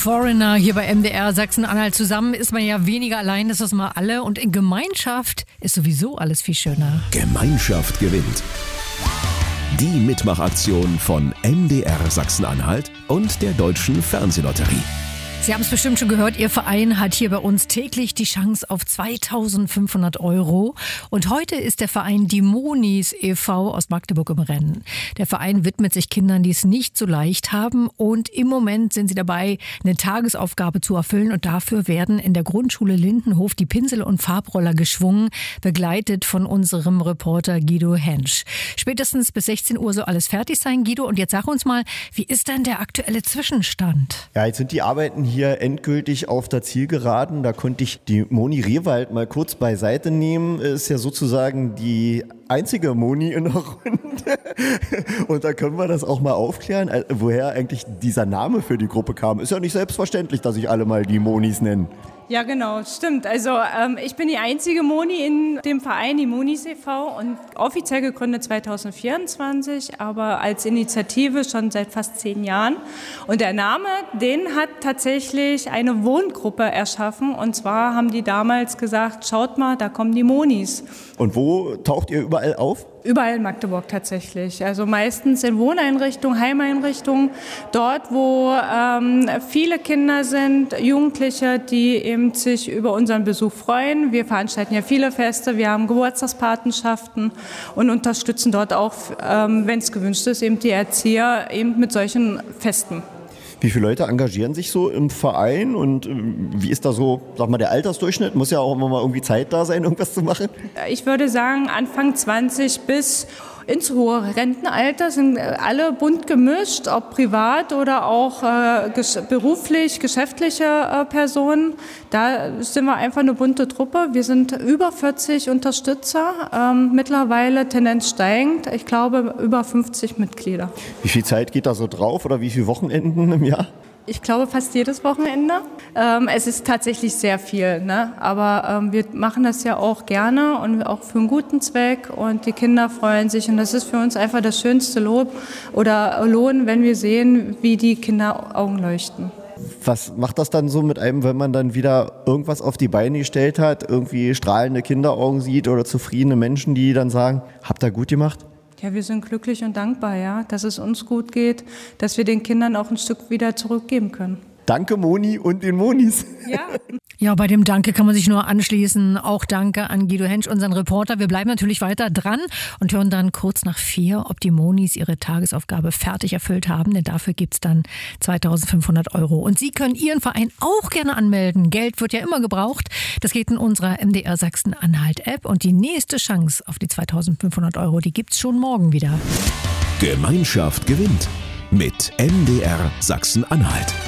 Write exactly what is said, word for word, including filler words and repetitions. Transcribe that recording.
Foreigner hier bei M D R Sachsen-Anhalt. Zusammen ist man ja weniger allein, das ist mal alle. Und in Gemeinschaft ist sowieso alles viel schöner. Gemeinschaft gewinnt. Die Mitmachaktion von M D R Sachsen-Anhalt und der Deutschen Fernsehlotterie. Sie haben es bestimmt schon gehört, Ihr Verein hat hier bei uns täglich die Chance auf zweitausendfünfhundert Euro. Und heute ist der Verein Die Monis e V aus Magdeburg im Rennen. Der Verein widmet sich Kindern, die es nicht so leicht haben. Und im Moment sind sie dabei, eine Tagesaufgabe zu erfüllen. Und dafür werden in der Grundschule Lindenhof die Pinsel- und Farbroller geschwungen, begleitet von unserem Reporter Guido Hensch. Spätestens bis sechzehn Uhr soll alles fertig sein, Guido. Und jetzt sag uns mal, wie ist denn der aktuelle Zwischenstand? Ja, jetzt sind die Arbeiten hier endgültig auf der Zielgeraden. Da konnte ich die Moni Rehwald mal kurz beiseite nehmen. Ist ja sozusagen die einzige Moni in der Runde. Und da können wir das auch mal aufklären, woher eigentlich dieser Name für die Gruppe kam. Ist ja nicht selbstverständlich, dass sich alle mal die Monis nennen. Ja, genau, stimmt. Also ähm, ich bin die einzige Moni in dem Verein, die Monis e V, und offiziell gegründet zweitausendvierundzwanzig, aber als Initiative schon seit fast zehn Jahren. Und der Name, den hat tatsächlich eine Wohngruppe erschaffen. Und zwar haben die damals gesagt, schaut mal, da kommen die Monis. Und wo taucht ihr überall auf? Überall in Magdeburg tatsächlich. Also meistens in Wohneinrichtungen, Heimeinrichtungen, dort, wo ähm, viele Kinder sind, Jugendliche, die eben sich über unseren Besuch freuen. Wir veranstalten ja viele Feste, wir haben Geburtstagspatenschaften und unterstützen dort auch, ähm, wenn es gewünscht ist, eben die Erzieher eben mit solchen Festen. Wie viele Leute engagieren sich so im Verein und äh, wie ist da so, sag mal, der Altersdurchschnitt? Muss ja auch immer mal irgendwie Zeit da sein, irgendwas zu machen. Ich würde sagen, Anfang zwanzig bis ins hohe Rentenalter sind alle bunt gemischt, ob privat oder auch äh, ges- beruflich, geschäftliche äh, Personen. Da sind wir einfach eine bunte Truppe. Wir sind über vierzig Unterstützer, ähm, mittlerweile Tendenz steigend. Ich glaube, über fünfzig Mitglieder. Wie viel Zeit geht da so drauf oder wie viele Wochenenden im Jahr? Ich glaube, fast jedes Wochenende. Ähm, es ist tatsächlich sehr viel, ne? Aber ähm, wir machen das ja auch gerne und auch für einen guten Zweck. Und die Kinder freuen sich. Und das ist für uns einfach das schönste Lob oder Lohn, wenn wir sehen, wie die Kinder Augen leuchten. Was macht das dann so mit einem, wenn man dann wieder irgendwas auf die Beine gestellt hat, irgendwie strahlende Kinderaugen sieht oder zufriedene Menschen, die dann sagen, habt ihr gut gemacht? Ja, wir sind glücklich und dankbar, ja, dass es uns gut geht, dass wir den Kindern auch ein Stück wieder zurückgeben können. Danke Moni und den Monis. Ja. Ja, bei dem Danke kann man sich nur anschließen. Auch Danke an Guido Hensch, unseren Reporter. Wir bleiben natürlich weiter dran und hören dann kurz nach vier, ob die Monis ihre Tagesaufgabe fertig erfüllt haben. Denn dafür gibt's dann zweitausendfünfhundert Euro. Und Sie können Ihren Verein auch gerne anmelden. Geld wird ja immer gebraucht. Das geht in unserer M D R Sachsen-Anhalt-App. Und die nächste Chance auf die zweitausendfünfhundert Euro, die gibt's schon morgen wieder. Gemeinschaft gewinnt mit M D R Sachsen-Anhalt.